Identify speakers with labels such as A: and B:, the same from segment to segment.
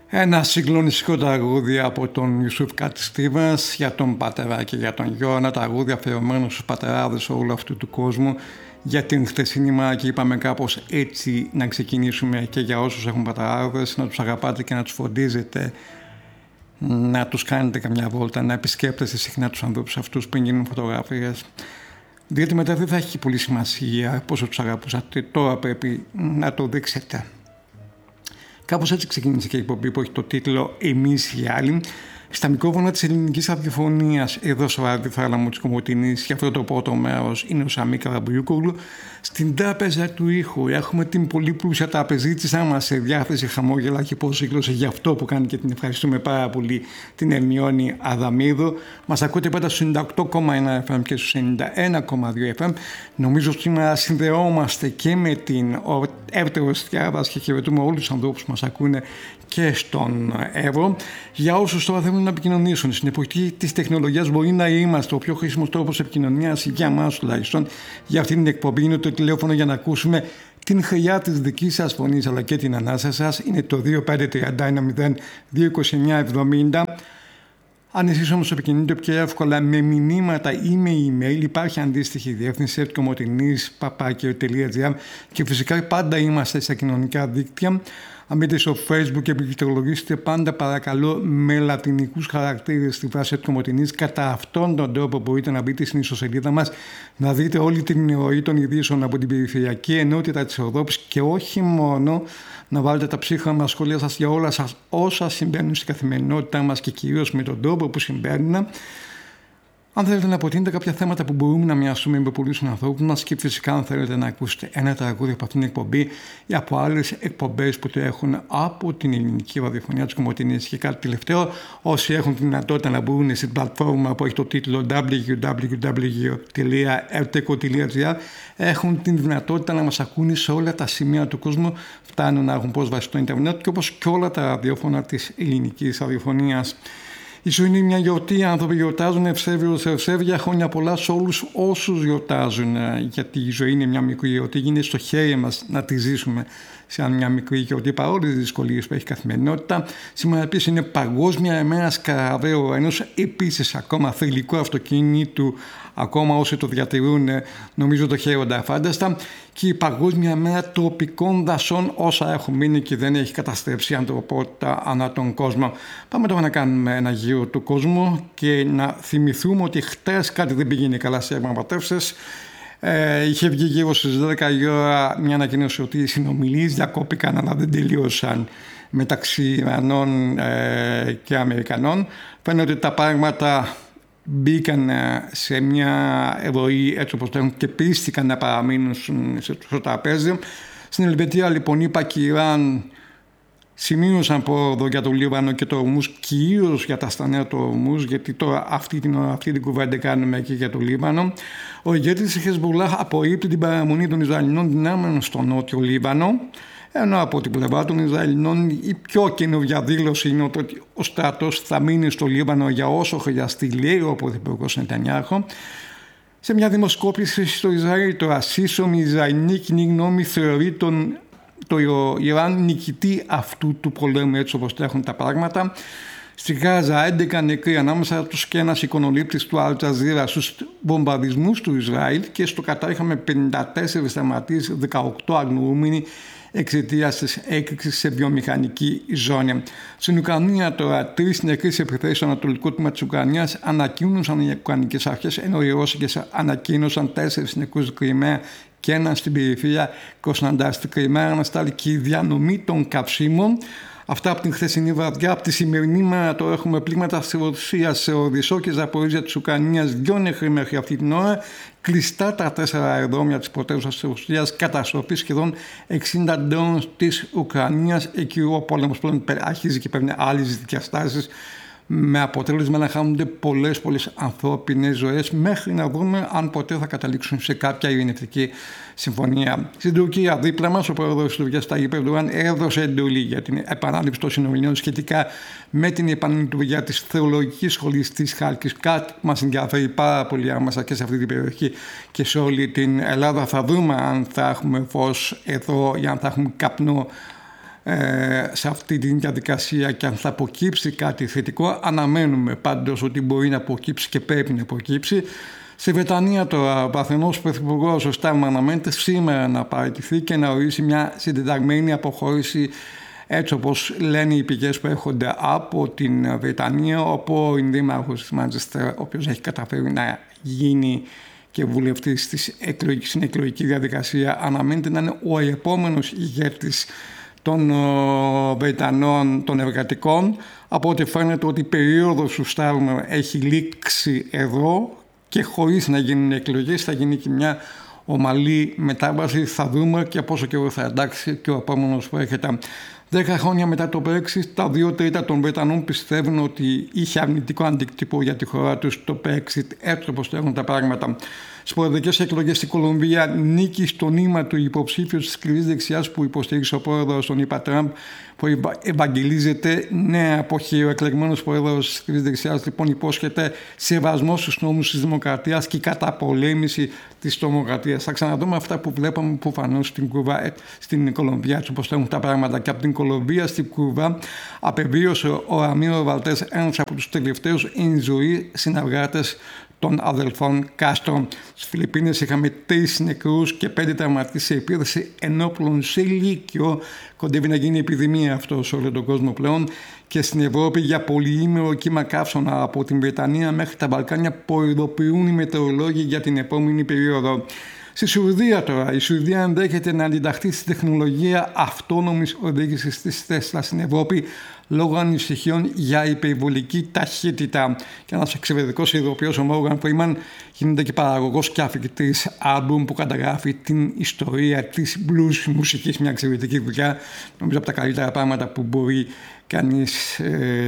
A: Ένα συγκλονιστικό τραγούδι από τον Ιουσούφ Κάτι Στίβενς για τον πατέρα και για τον γιο. Ένα τραγούδι αφιερωμένο στους πατεράδες όλου αυτού του κόσμου. Για την χθεσινή μέρα και είπαμε κάπως έτσι να ξεκινήσουμε και για όσους έχουν πατεράδες, να τους αγαπάτε και να τους φροντίζετε, να τους κάνετε καμιά βόλτα, να επισκέπτεστε συχνά τους ανθρώπους αυτούς που γίνουν φωτογραφίες. Διότι μετά δεν θα έχει πολύ σημασία πόσο τους αγαπούσατε, τώρα πρέπει να το δείξετε. Κάπως έτσι ξεκίνησε και η εκπομπή που έχει το τίτλο «Εμείς οι άλλοι». Στα μικρόφωνα της ελληνικής ραδιοφωνίας, εδώ στο ραδιοθάλαμο της Κομωτινής, για αυτό το πρώτο μέρος είναι ο Σαμί Καραμπουλιούκογλου. Στην τράπεζα του ήχου έχουμε την πολύ πλούσια τραπεζίτισά μας σε διάθεση, χαμόγελα και υπόσυγκλωση για αυτό που κάνει και την ευχαριστούμε πάρα πολύ, την Ερμιόνη Αδαμίδου. Μας ακούτε πάντα στους 98,1 FM και στους 91,2 FM. Νομίζω ότι σήμερα συνδεόμαστε και με την Εύτερο Στιάδας και χαιρετούμε όλους τους ανθρώπους που μας ακούνε και στον Εύρο. Για όσους τώρα θέλουν να επικοινωνήσουν, στην εποχή της τεχνολογίας μπορεί να είμαστε ο πιο χρήσιμος τρόπος επικοινωνίας για εμάς τουλάχιστον. Για αυτή την εκπομπή είναι το τηλέφωνο για να ακούσουμε την χρειά της δικής σας φωνής αλλά και την ανάσα σας. Είναι το 2531-022970. Αν εσείς όμως επικοινωνείτε πιο εύκολα με μηνύματα ή με email, υπάρχει αντίστοιχη διεύθυνση @komotinispapakio.gr και φυσικά πάντα είμαστε στα κοινωνικά δίκτυα. Αν μπείτε στο Facebook και επικοινωνήσετε πάντα παρακαλώ με λατινικούς χαρακτήρες στη βάση Κομωτινής. Κατά αυτόν τον τρόπο μπορείτε να μπείτε στην ιστοσελίδα μας, να δείτε όλη την ροή των ειδήσεων από την περιφερειακή ενότητα της Ευρώπης και όχι μόνο να βάλετε τα ψύχραμα σχόλια σας για όλα σας όσα συμβαίνουν στην καθημερινότητά μας και κυρίως με τον τρόπο που συμβαίνουν. Αν θέλετε να αποτείνετε κάποια θέματα που μπορούμε να μοιραστούμε με πολλούς ανθρώπους μας και φυσικά αν θέλετε να ακούσετε ένα τραγούδι από αυτήν την εκπομπή ή από άλλες εκπομπές που το έχουν από την ελληνική ραδιοφωνία της Κομωτινής. Και κάτι τελευταίο, όσοι έχουν τη δυνατότητα να μπουν στην πλατφόρμα που έχει το τίτλο www.erteco.gr έχουν τη δυνατότητα να μας ακούνε σε όλα τα σημεία του κόσμου, φτάνουν να έχουν πρόσβαση στο ίντερνετ και όπως και όλα τα ραδιόφωνα της ελληνικής ραδιοφωνίας. Η ζωή είναι μια γιορτή, οι άνθρωποι γιορτάζουν ευσέβεια, χρόνια πολλά σε όλους όσους γιορτάζουν, γιατί η ζωή είναι μια μικρή γιορτή, είναι στο χέρι μας να τη ζήσουμε σαν μια μικρή γιορτή παρόλες τις δυσκολίες που έχει η καθημερινότητα. Σήμερα επίσης είναι Παγκόσμια ημέρα Σκαραβαίου, ενός επίσης ακόμα θρυλικού αυτοκίνητου, ακόμα όσοι το διατηρούν νομίζω το χαίρονται αφάνταστα, και η Παγκόσμια μέρα Τροπικών Δασών, όσα έχουν μείνει και δεν έχει καταστρέψει η ανθρωπότητα ανά τον κόσμο. Πάμε τώρα να κάνουμε ένα γύρο του κόσμου και να θυμηθούμε ότι χτες κάτι δεν πήγαινε καλά σε διαπραγματεύσεις. Είχε βγει γύρω στις 12 η ώρα μια ανακοίνωση ότι οι συνομιλίες διακόπηκαν αλλά δεν τελείωσαν μεταξύ Ιρανών και Αμερικανών. Φαίνεται ότι τα πράγματα μπήκαν σε μια ροή έτσι όπως το έχουν και πίστηκαν να παραμείνουν στο τραπέζι. Στην Ελβετία λοιπόν είπα και Ιράν σημείωσαν πρόοδο για το Λίβανο και το Ορμούζ, κυρίως για τα στενά του Ορμούζ, γιατί τώρα αυτή την κουβέντα κάνουμε και για το Λίβανο. Ο ηγέτης της Χεσμπολάχ απορρίπτει την παραμονή των Ισραηλινών δυνάμεων στο νότιο Λίβανο, ενώ από την πλευρά των Ισραηλινών η πιο καινούργια δήλωση είναι ότι ο στρατός θα μείνει στο Λίβανο για όσο χρειαστεί, λέει ο Πρωθυπουργός Νετανιάχου. Σε μια δημοσκόπηση στο Ισραήλ, το ασύσσωμη Ισραηλινή κοινή γνώμη θεωρεί το Ιράν νικητή αυτού του πολέμου έτσι όπως τρέχουν τα πράγματα. Στη Γάζα 11 νεκροί, ανάμεσα τους και ένας εικονολήπτης του Αλ Τζαζίρα στους βομβαρδισμούς του Ισραήλ, και στο Κατάρ είχαμε 54 θεματίες, 18 αγνοούμενοι εξαιτίας της έκρηξης σε βιομηχανική ζώνη. Στην Ουκρανία τώρα 3 νεκροί σε επιθέσεις στο ανατολικό τμήμα της Ουκρανίας ανακοίνωσαν οι ουκρανικές αρχές, ενώ οι Ρώσικες ανακοίνωσαν 4 νεκρούς στην Κριμαία και έναν στην περιφέρεια Κοσναντάρ. Στην Κριμαία αναστάλει και η διανομή των καυσίμων. Αυτά από την χθεσινή βραδιά. Από τη σημερινή μέρα τώρα έχουμε πλήγματα στη Ρωσία, σε Οδυσσό και Ζαπορίζια της Ουκρανίας, 2 νεκροί μέχρι αυτή την ώρα. Κλειστά τα 4 αεροδρόμια της πρωτεύουσας της Ρωσίας, καταστροφή σχεδόν 60 ντρόουν της Ουκρανίας. Εκεί ο πόλεμος πλέον αρχίζει και παίρνει άλλες διαστάσεις, με αποτέλεσμα να χάνονται πολλές ανθρώπινες ζωές, μέχρι να δούμε αν ποτέ θα καταλήξουν σε κάποια ειρηνευτική συμφωνία. Στην Τουρκία, δίπλα μας, ο πρόεδρος της Τουρκίας Ταγιπ Ερντογάν έδωσε εντολή για την επανάληψη των συνομιλιών σχετικά με την επανειλημβία της θεολογικής σχολής της Χάλκης. Κάτι που μας ενδιαφέρει πάρα πολύ άμεσα και σε αυτή την περιοχή και σε όλη την Ελλάδα. Θα δούμε αν θα έχουμε φως εδώ ή αν θα έχουμε καπνό σε αυτή τη διαδικασία και αν θα αποκύψει κάτι θετικό. Αναμένουμε πάντως ότι μπορεί να αποκύψει και πρέπει να αποκύψει. Στη Βρετανία τώρα ο Παρθενός Πρωθυπουργός ο Στάρμερ αναμένεται σήμερα να παραιτηθεί και να ορίσει μια συντεταγμένη αποχώρηση, έτσι όπως λένε οι πηγές που έρχονται από την Βρετανία, όπου ο δήμαρχος της Μάντσεστερ, ο οποίος έχει καταφέρει να γίνει και βουλευτής στην εκλογική διαδικασία, αναμένεται να είναι ο επόμενος ηγέτης των Βρετανών των εργατικών. Από ό,τι φαίνεται ότι η περίοδος του Στάρμερ έχει λήξει εδώ και χωρίς να γίνουν εκλογές θα γίνει και μια ομαλή μετάβαση. Θα δούμε και πόσο καιρό θα εντάξει και ο επόμενος που έρχεται. 10 χρόνια μετά το Brexit, τα 2/3 των Βρετανών πιστεύουν ότι είχε αρνητικό αντίκτυπο για τη χώρα τους το Brexit, έτσι όπως έχουν τα πράγματα. Στις προεδρικές εκλογές στην Κολομβία νίκη στο νήμα του υποψήφιου της σκληρής δεξιάς που υποστήριξε ο πρόεδρος τον είπα Τραμπ, που ευαγγελίζεται νέα αποχή. Ο εκλεγμένος πρόεδρος της σκληρής δεξιάς λοιπόν υπόσχεται σεβασμό στους νόμους της δημοκρατίας και καταπολέμηση της τρομοκρατίας. Θα ξαναδούμε αυτά που βλέπαμε προφανώς στην Κολομβία, έτσι όπως έχουν τα πράγματα. Και από την Κολομβία στην Κούβα απεβίωσε ο Ραμίρο Βαλτές, ένας από τους τελευταίους εν ζωή συνεργάτες των αδελφών Κάστρο. Στις Φιλιππίνες είχαμε 3 νεκρούς και 5 τραυματίες σε επίθεση ενόπλων σε λύκειο. Κοντεύει να γίνει επιδημία αυτό σε όλο τον κόσμο πλέον. Και στην Ευρώπη για πολυήμερο κύμα καύσωνα από την Βρετανία μέχρι τα Βαλκάνια προειδοποιούν οι μετεωρολόγοι για την επόμενη περίοδο. Στη Σουηδία τώρα, η Σουηδία ενδέχεται να αντιταχθεί στη τεχνολογία αυτόνομης οδήγησης της Τέσλα στην Ευρώπη λόγω ανησυχιών για υπερβολική ταχύτητα. Και ένας εξαιρετικός ηθοποιός, ο Μόργαν Φρήμαν, γίνεται και παραγωγός και αφηγητής άλμπουμ που καταγράφει την ιστορία της blues μουσικής. Μια εξαιρετική δουλειά, νομίζω από τα καλύτερα πράγματα που μπορεί κανείς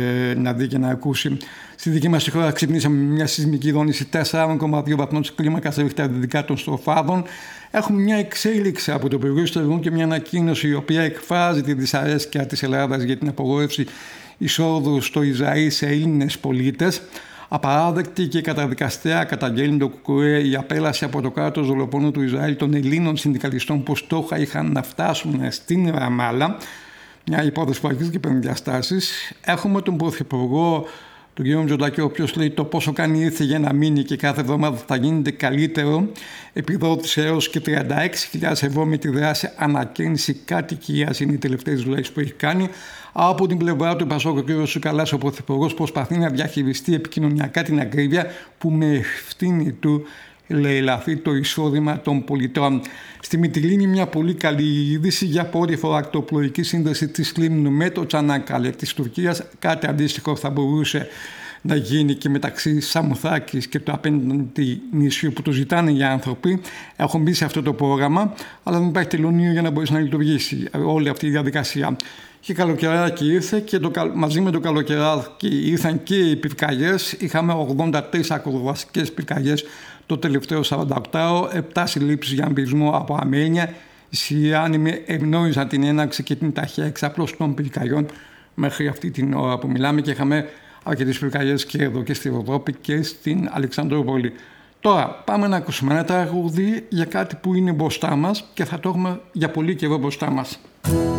A: να δει και να ακούσει. Στη δική μας χώρα ξυπνήσαμε μια σεισμική δόνηση 4,2 βαθμών της κλίμακας στα δυτικά των στροφάδων. Έχουμε μια εξέλιξη από το Υπουργείο Εξωτερικών και μια ανακοίνωση η οποία εκφράζει τη δυσαρέσκεια της Ελλάδας για την απογόρευση εισόδου στο Ισραήλ σε Έλληνες πολίτες. Απαράδεκτη και καταδικαστέα καταγγέλνει το ΚΚΕ η απέλαση από το κράτος δολοφόνου του Ισραήλ των Ελλήνων συνδικαλιστών που στόχα είχαν να φτάσουν στην Ραμάλα. Μια υπόθεση που αρχίζει και παίρνει διαστάσεις. Έχουμε τον Πρωθυπουργό, τον κ. Μητσοτάκη, ο οποίος λέει το πόσο κάνει ήρθε για να μείνει και κάθε εβδομάδα θα γίνεται καλύτερο. Επιδότησε έως και 36.000 ευρώ με τη δράση ανακαίνιση κατοικίας, είναι οι τελευταίες δουλειές που έχει κάνει. Από την πλευρά του Πασόκ, ο κ. Σουκαλάς, ο Πρωθυπουργός, προσπαθεί να διαχειριστεί επικοινωνιακά την ακρίβεια που με ευθύνη του λαιλαθεί το εισόδημα των πολιτών. Στη Μυτιλήνη μια πολύ καλή είδηση για πρώτη φορά ακτοπλοϊκή σύνδεση της Λίμνου με το Τσανάκαλε της Τουρκίας. Κάτι αντίστοιχο θα μπορούσε να γίνει και μεταξύ Σαμοθράκης και του απέναντι νησιού που το ζητάνε οι άνθρωποι. Έχουν μπει σε αυτό το πρόγραμμα, αλλά δεν υπάρχει τελωνίο για να μπορέσει να λειτουργήσει όλη αυτή η διαδικασία. Και καλοκαιράκι ήρθε και μαζί με το καλοκαιράκι ήρθαν και οι πυρκαγιές. Είχαμε 83 ακροβασικές πυρκαγιές το τελευταίο 48ωρο, 7 συλλήψεις για αμπισμό από Αρμένια. Οι Συριάνοι ευνόησαν την έναρξη και την ταχεία εξάπλωση των πυρκαγιών μέχρι αυτή την ώρα που μιλάμε και είχαμε αρκετές πυρκαγιές και εδώ και στη Ροδόπη και στην Αλεξανδρούπολη. Τώρα πάμε να ακούσουμε ένα τραγούδι για κάτι που είναι μπροστά μας και θα το έχουμε για πολύ καιρό μπροστά μας.